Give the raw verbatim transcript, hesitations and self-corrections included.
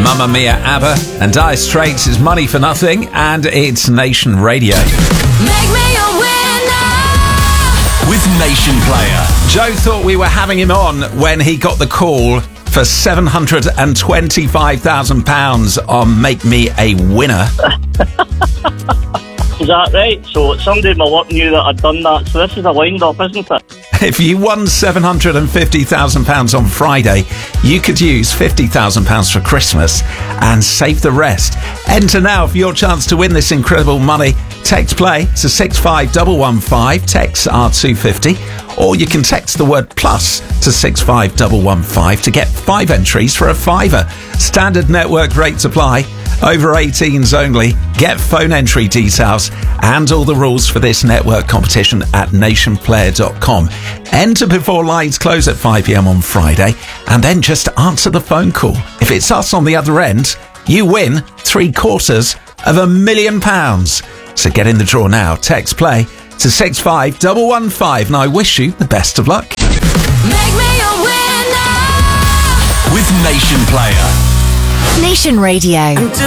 Mamma Mia, ABBA, and Dire Straits is Money for Nothing, and it's Nation Radio. Make me a winner with Nation Player. Joe thought we were having him on when he got the call for seven hundred twenty-five thousand pounds on Make Me a Winner. Is that right? So somebody in my work knew that I'd done that, so this is a wind-up, isn't it? If you won seven hundred fifty thousand pounds on Friday, you could use fifty thousand pounds for Christmas and save the rest. Enter now for your chance to win this incredible money. Text play to six five one one five, text R two fifty, or you can text the word plus to six five one one five to get five entries for a fiver. Standard network rates apply. Over eighteens only. Get phone entry details and all the rules for this network competition at nation player dot com. Enter before lines close at five p m on Friday, and then just answer the phone call. If it's us on the other end, you win three quarters of a million pounds. So get in the draw now. Text play to six five one one five, and I wish you the best of luck. Make me a winner with Nation Player. Nation Radio.